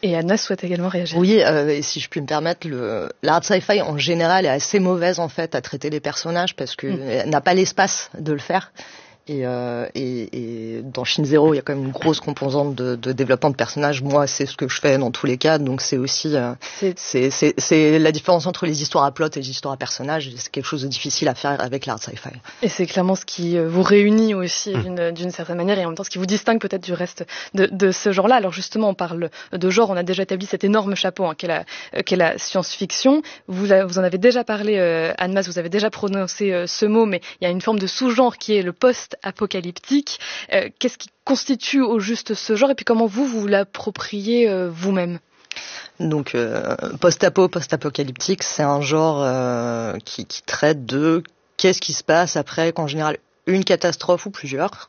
Et Anna souhaite également réagir. Oui, et si je puis me permettre, la hard sci-fi en général est assez mauvaise en fait à traiter les personnages parce que elle n'a pas l'espace de le faire. Et dans Shin Zero, il y a quand même une grosse composante de développement de personnages. Moi, c'est ce que je fais dans tous les cas, donc c'est aussi c'est la différence entre les histoires à plot et les histoires à personnages. C'est quelque chose de difficile à faire avec la hard sci-fi. Et c'est clairement ce qui vous réunit aussi d'une certaine manière et en même temps ce qui vous distingue peut-être du reste de ce genre-là. Alors justement, on parle de genre, on a déjà établi cet énorme chapeau qu'est la science-fiction. Vous en avez déjà parlé, Anne-Mas, vous avez déjà prononcé ce mot, mais il y a une forme de sous-genre qui est le post-apocalyptique. Qu'est-ce qui constitue au juste ce genre et puis comment vous l'appropriez vous-même? Donc post-apocalyptique, c'est un genre qui traite de qu'est-ce qui se passe après qu'en général une catastrophe ou plusieurs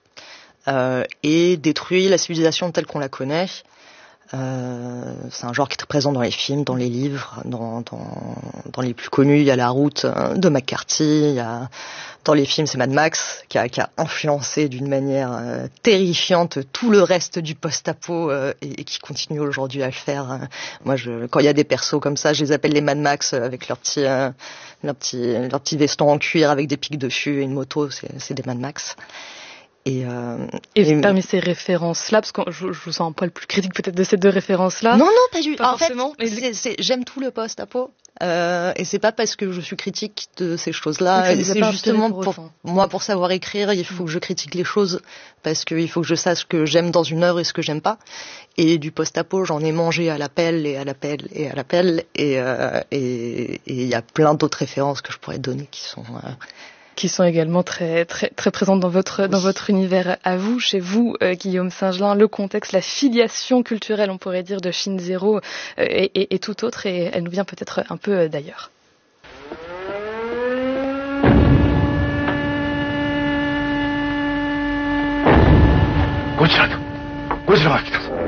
et détruit la civilisation telle qu'on la connaît. C'est un genre qui est très présent dans les films, dans les livres, dans les plus connus. Il y a La Route de McCarthy, dans les films c'est Mad Max qui a influencé d'une manière terrifiante tout le reste du post-apo et qui continue aujourd'hui à le faire. Moi, quand il y a des persos comme ça, je les appelle les Mad Max avec leur petit veston en cuir avec des pics dessus et une moto, c'est des Mad Max. Et parmi ces références-là, parce que je vous sens un poil plus critique peut-être de ces deux références-là. Non, pas du tout. En forcément. fait, j'aime tout le post-apo. Et c'est pas parce que je suis critique de ces choses-là. C'est justement pour savoir écrire, il faut que je critique les choses parce qu'il faut que je sache ce que j'aime dans une œuvre et ce que j'aime pas. Et du post-apo, j'en ai mangé à l'appel et à l'appel et à l'appel. Et il y a plein d'autres références que je pourrais donner qui sont également très très très présentes dans votre univers à vous, chez vous, Guillaume Singelin, le contexte, la filiation culturelle, on pourrait dire, de Shin Zero et tout autre, et elle nous vient peut-être un peu d'ailleurs. Godzillaが来たぞ。